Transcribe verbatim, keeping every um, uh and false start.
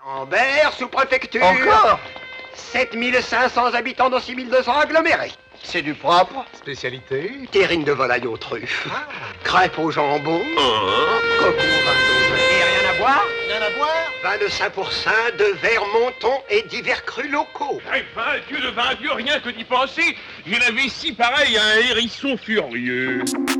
Lambert, sous-préfecture. Encore? sept mille cinq cents habitants dans six mille deux cents agglomérés. C'est du propre. Spécialité? Terrine de volaille aux truffes. Ah. Crêpes au jambon. Coco au vin d'Auvergne. Et rien à boire? Rien à boire? Vin de cinq pour cent, de Vermonton et divers crus locaux. Eh ben, Dieu de vin Dieu, rien que d'y penser, j'ai la vessie pareil à un hérisson furieux.